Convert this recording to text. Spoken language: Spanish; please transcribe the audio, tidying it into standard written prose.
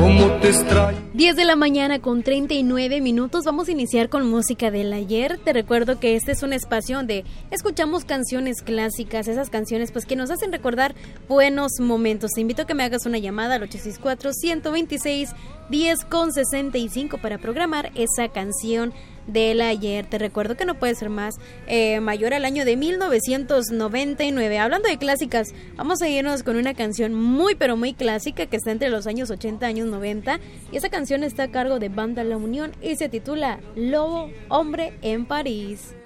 10 de la mañana con 39 minutos. Vamos a iniciar con música del ayer. Te recuerdo que este es un espacio donde escuchamos canciones clásicas, esas canciones pues que nos hacen recordar buenos momentos. Te invito a que me hagas una llamada al 864-126-1065 para programar esa canción del ayer. Te recuerdo que no puede ser más mayor al año de 1999. Hablando de clásicas, vamos a irnos con una canción muy pero muy clásica que está entre los años 80 y años 90, y esa canción está a cargo de Banda La Unión y se titula Lobo Hombre en París.